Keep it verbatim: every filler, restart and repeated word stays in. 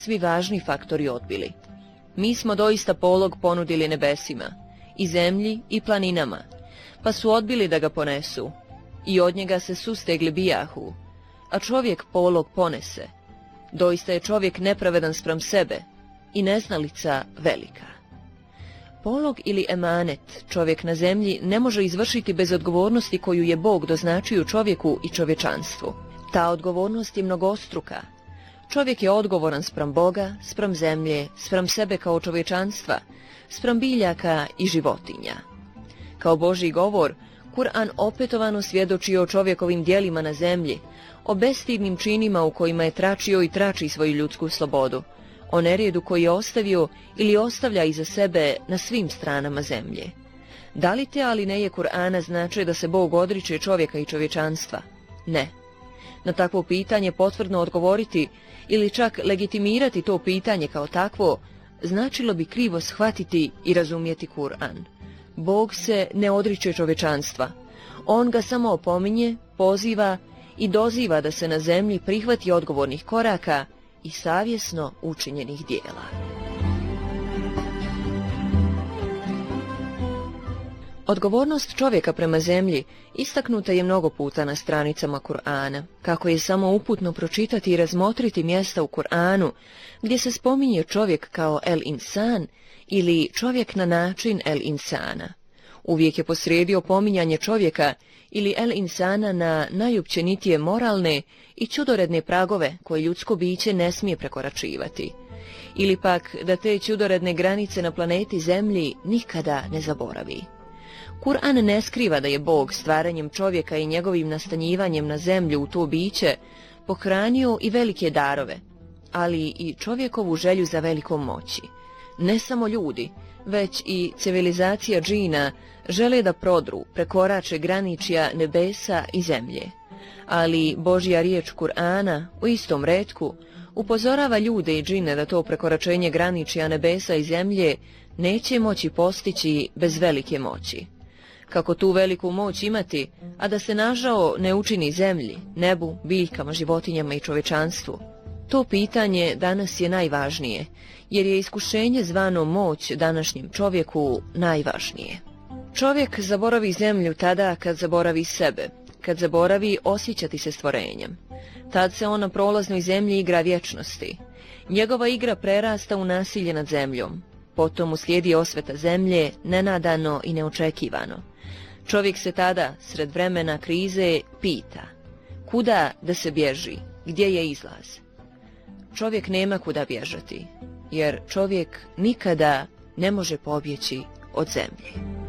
svi važni faktori odbili. Mi smo doista polog ponudili nebesima, i zemlji i planinama, pa su odbili da ga ponesu, i od njega se sustegli bijahu, a čovjek polog ponese. Doista je čovjek nepravedan spram sebe i neznalica velika. Polog ili emanet čovjek na zemlji ne može izvršiti bez odgovornosti koju je Bog doznačio čovjeku i čovječanstvu. Ta odgovornost je mnogostruka. Čovjek je odgovoran spram Boga, spram zemlje, spram sebe kao čovječanstva, spram biljaka i životinja. Kao Božji govor, Kur'an opetovano svjedoči o čovjekovim djelima na zemlji, o bestidnim činima u kojima je tračio i trači svoju ljudsku slobodu, o neredu koji je ostavio ili ostavlja iza sebe na svim stranama zemlje. Da li te alineje Kur'ana znače da se Bog odriče čovjeka i čovječanstva? Ne. Na takvo pitanje potvrdno odgovoriti ili čak legitimirati to pitanje kao takvo, značilo bi krivo shvatiti i razumjeti Kur'an. Bog se ne odriče čovječanstva. On ga samo opominje, poziva i doziva da se na zemlji prihvati odgovornih koraka i savjesno učinjenih dijela. Odgovornost čovjeka prema zemlji istaknuta je mnogo puta na stranicama Kur'ana, kako je samo uputno pročitati i razmotriti mjesta u Kur'anu gdje se spominje čovjek kao el-insan ili čovjek na način el-insana. Uvijek je posrijedio pominjanje čovjeka ili el-insana na najopćenitije moralne i čudoredne pragove koje ljudsko biće ne smije prekoračivati. Ili pak da te čudoredne granice na planeti Zemlji nikada ne zaboravi. Kur'an ne skriva da je Bog stvaranjem čovjeka i njegovim nastanjivanjem na zemlju u to biće pohranio i velike darove, ali i čovjekovu želju za velikom moći. Ne samo ljudi, već i civilizacija džina žele da prodru, prekorače graničja nebesa i zemlje. Ali Božja riječ Kur'ana u istom retku upozorava ljude i džine da to prekoračenje graničja nebesa i zemlje neće moći postići bez velike moći. Kako tu veliku moć imati, a da se nažao ne učini zemlji, nebu, biljkama, životinjama i čovječanstvu? To pitanje danas je najvažnije, jer je iskušenje zvano moć današnjem čovjeku najvažnije. Čovjek zaboravi zemlju tada kad zaboravi sebe, kad zaboravi osjećati se stvorenjem. Tad se on na prolaznoj zemlji igra vječnosti. Njegova igra prerasta u nasilje nad zemljom. Potom uslijedi osveta zemlje, nenadano i neočekivano. Čovjek se tada, sred vremena krize, pita: kuda da se bježi, gdje je izlaz? Čovjek nema kuda bježati, jer čovjek nikada ne može pobjeći od zemlje.